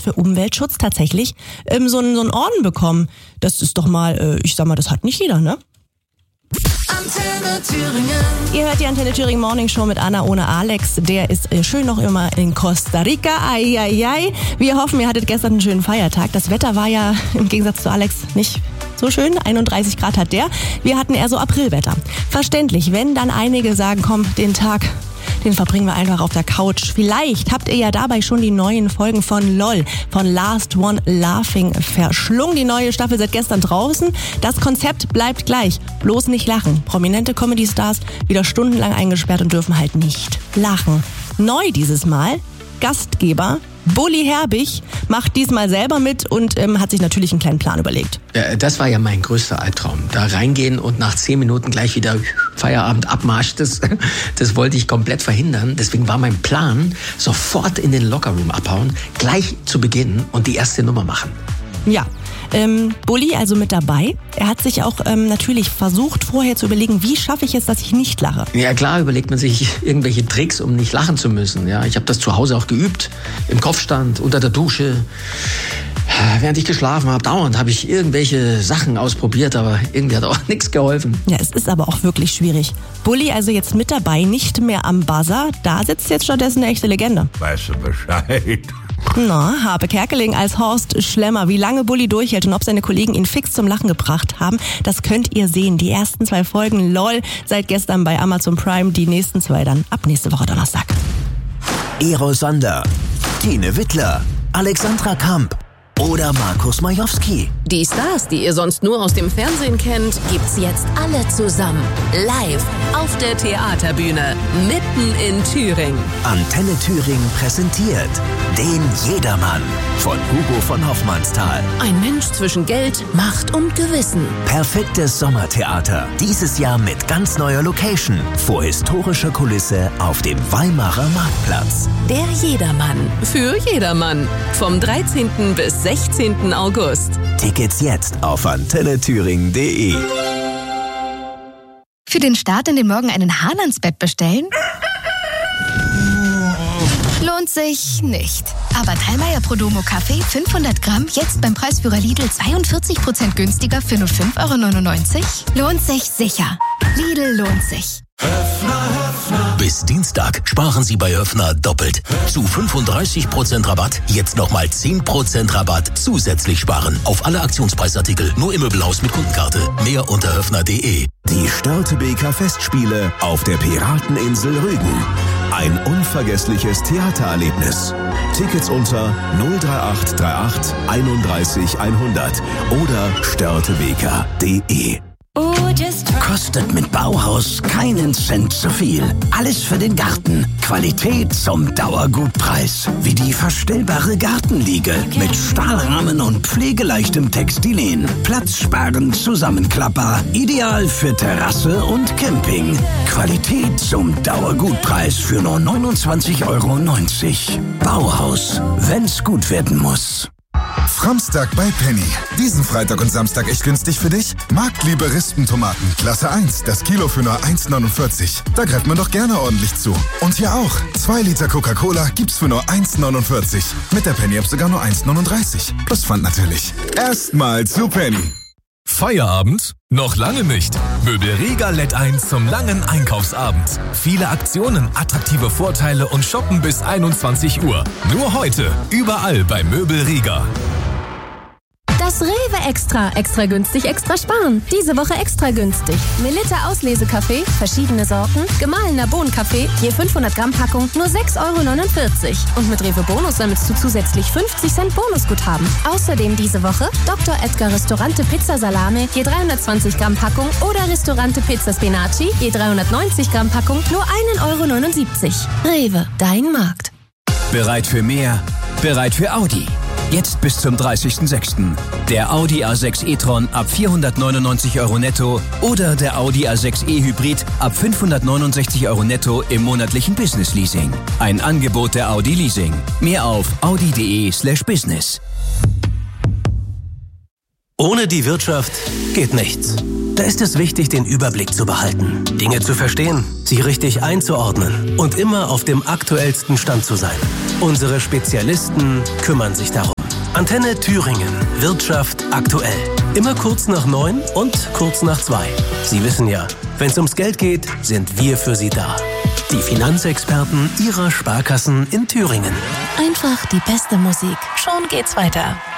für Umweltschutz tatsächlich so einen Orden bekommen. Das ist doch mal, ich sag mal, das hat nicht jeder, ne? Antenne Thüringen. Ihr hört die Antenne Thüringen Morning Show mit Anna ohne Alex. Der ist schön noch immer in Costa Rica. Ai. Wir hoffen, ihr hattet gestern einen schönen Feiertag. Das Wetter war ja im Gegensatz zu Alex nicht so schön. 31 Grad hat der. Wir hatten eher so Aprilwetter. Verständlich, wenn dann einige sagen, komm, den Tag, den verbringen wir einfach auf der Couch. Vielleicht habt ihr ja dabei schon die neuen Folgen von LOL, von Last One Laughing verschlungen. Die neue Staffel seit gestern draußen. Das Konzept bleibt gleich. Bloß nicht lachen. Prominente Comedy-Stars wieder stundenlang eingesperrt und dürfen halt nicht lachen. Neu dieses Mal, Gastgeber Bully Herbig macht diesmal selber mit und hat sich natürlich einen kleinen Plan überlegt. Das war ja mein größter Albtraum. Da reingehen und nach 10 Minuten gleich wieder Feierabend, Abmarsch. Das wollte ich komplett verhindern. Deswegen war mein Plan, sofort in den Lockerroom abhauen, gleich zu Beginn und die erste Nummer machen. Ja, Bully also mit dabei. Er hat sich auch natürlich versucht, vorher zu überlegen, wie schaffe ich es, dass ich nicht lache. Ja klar, überlegt man sich irgendwelche Tricks, um nicht lachen zu müssen. Ja, ich habe das zu Hause auch geübt, im Kopfstand, unter der Dusche. Während ich geschlafen habe, dauernd habe ich irgendwelche Sachen ausprobiert, aber irgendwie hat auch nichts geholfen. Ja, es ist aber auch wirklich schwierig. Bully also jetzt mit dabei, nicht mehr am Buzzer. Da sitzt jetzt stattdessen eine echte Legende. Weißt du Bescheid? Na, Harpe Kerkeling als Horst Schlemmer. Wie lange Bully durchhält und ob seine Kollegen ihn fix zum Lachen gebracht haben, das könnt ihr sehen. Die ersten 2 Folgen LOL seit gestern bei Amazon Prime, die nächsten 2 dann ab nächste Woche Donnerstag. Eros Sander, Tine Wittler, Alexandra Kamp oder Markus Majowski. Die Stars, die ihr sonst nur aus dem Fernsehen kennt, gibt's jetzt alle zusammen. Live auf der Theaterbühne, mitten in Thüringen. Antenne Thüringen präsentiert den Jedermann von Hugo von Hoffmannsthal. Ein Mensch zwischen Geld, Macht und Gewissen. Perfektes Sommertheater. Dieses Jahr mit ganz neuer Location. Vor historischer Kulisse auf dem Weimarer Marktplatz. Der Jedermann. Für jedermann. Vom 13. bis 16. August. Tickets jetzt auf antennethüringen.de. Für den Start in den Morgen einen Hahn ans Bett bestellen? Lohnt sich nicht. Aber Thalmeier Prodomo Kaffee 500 Gramm jetzt beim Preisführer Lidl 42% günstiger für nur 5,99 €? Lohnt sich sicher. Lidl lohnt sich. Bis Dienstag sparen Sie bei Höffner doppelt. Zu 35% Rabatt, jetzt nochmal 10% Rabatt zusätzlich sparen. Auf alle Aktionspreisartikel, nur im Möbelhaus mit Kundenkarte. Mehr unter höffner.de. Die Störtebeker Festspiele auf der Pirateninsel Rügen. Ein unvergessliches Theatererlebnis. Tickets unter 03838 31 100 oder störtebeker.de. Kostet mit Bauhaus keinen Cent zu viel. Alles für den Garten. Qualität zum Dauergutpreis. Wie die verstellbare Gartenliege mit Stahlrahmen und pflegeleichtem Textilien. Platzsparend zusammenklappbar. Ideal für Terrasse und Camping. Qualität zum Dauergutpreis für nur 29,90 €. Bauhaus, wenn's gut werden muss. Framstag bei Penny. Diesen Freitag und Samstag echt günstig für dich? Marktliebe Rispentomaten, Klasse 1, das Kilo für nur 1,49. Da greift man doch gerne ordentlich zu. Und hier auch, 2 Liter Coca-Cola gibt's für nur 1,49. Mit der Penny-App sogar nur 1,39. Plus Pfand natürlich. Erstmal zu Penny. Feierabend? Noch lange nicht. Möbelriga lädt ein zum langen Einkaufsabend. Viele Aktionen, attraktive Vorteile und Shoppen bis 21 Uhr. Nur heute, überall bei Möbelriga. Das Rewe Extra. Extra günstig, extra sparen. Diese Woche extra günstig. Melitta Auslesekaffee, verschiedene Sorten, gemahlener Bohnenkaffee, je 500 Gramm Packung, nur 6,49 €. Und mit Rewe Bonus sammelst du zusätzlich 50 Cent Bonusguthaben. Außerdem diese Woche Dr. Edgar Ristorante Pizza Salame, je 320 Gramm Packung oder Ristorante Pizza Spinaci, je 390 Gramm Packung, nur 1,79 €. Rewe, dein Markt. Bereit für mehr? Bereit für Audi. Jetzt bis zum 30.06. Der Audi A6 e-tron ab 499 € netto oder der Audi A6 e-Hybrid ab 569 € netto im monatlichen Business-Leasing. Ein Angebot der Audi Leasing. Mehr auf audi.de/business. Ohne die Wirtschaft geht nichts. Da ist es wichtig, den Überblick zu behalten, Dinge zu verstehen, sie richtig einzuordnen und immer auf dem aktuellsten Stand zu sein. Unsere Spezialisten kümmern sich darum. Antenne Thüringen. Wirtschaft aktuell. Immer kurz nach 9 und kurz nach 2. Sie wissen ja, wenn es ums Geld geht, sind wir für Sie da. Die Finanzexperten Ihrer Sparkassen in Thüringen. Einfach die beste Musik. Schon geht's weiter.